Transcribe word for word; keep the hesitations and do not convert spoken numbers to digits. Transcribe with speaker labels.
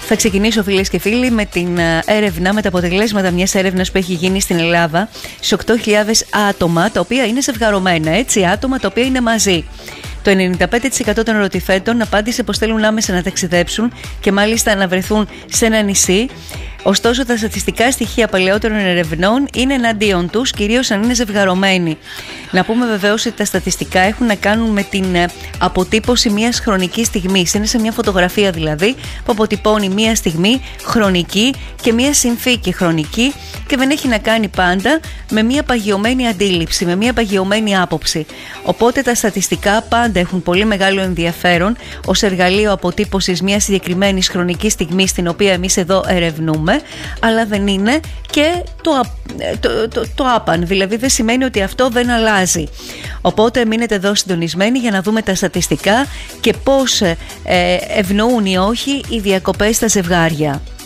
Speaker 1: Θα ξεκινήσω, φίλες και φίλοι, με την έρευνα, με τα αποτελέσματα μιας έρευνας που έχει γίνει στην Ελλάδα σε οκτώ χιλιάδες άτομα, τα οποία είναι ζευγαρωμένα, έτσι, άτομα τα οποία είναι μαζί. Το ενενήντα πέντε τοις εκατό των ερωτηθέντων απάντησε πως θέλουν άμεσα να ταξιδέψουν και μάλιστα να βρεθούν σε ένα νησί. Ωστόσο, τα στατιστικά στοιχεία παλαιότερων ερευνών είναι εναντίον τους, κυρίως αν είναι ζευγαρωμένοι. Να πούμε βεβαίως ότι τα στατιστικά έχουν να κάνουν με την αποτύπωση μιας χρονικής στιγμής. Είναι σε μια φωτογραφία δηλαδή που αποτυπώνει μια στιγμή χρονική και μια συνθήκη χρονική και δεν έχει να κάνει πάντα με μια παγιωμένη αντίληψη, με μια παγιωμένη άποψη. Οπότε τα στατιστικά πάντα έχουν πολύ μεγάλο ενδιαφέρον ως εργαλείο αποτύπωσης μιας συγκεκριμένης χρονικής στιγμής, την οποία εμείς εδώ ερευνούμε. Αλλά δεν είναι και το, το, το, το άπαν, δηλαδή δεν σημαίνει ότι αυτό δεν αλλάζει. Οπότε μείνετε εδώ συντονισμένοι για να δούμε τα στατιστικά και πώς ε, ευνοούν ή όχι οι διακοπές στα ζευγάρια.